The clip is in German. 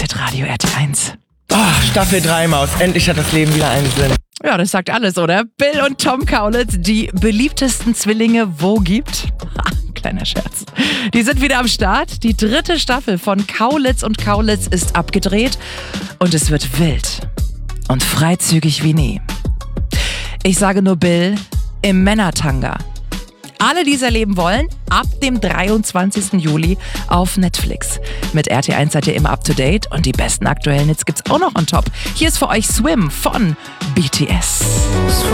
Hitradio RT1. Oh, Staffel 3, Maus. Endlich hat das Leben wieder einen Sinn. Ja, das sagt alles, oder? Bill und Tom Kaulitz, die beliebtesten Zwillinge, wo gibt? Ha, kleiner Scherz. Die sind wieder am Start. Die 3. Staffel von Kaulitz und Kaulitz ist abgedreht und es wird wild und freizügig wie nie. Ich sage nur Bill im Männertanga. Alle, die es erleben wollen, ab dem 23. Juli auf Netflix. Mit RT1 seid ihr immer up to date und die besten aktuellen Hits gibt's auch noch on top. Hier ist für euch Swim von BTS.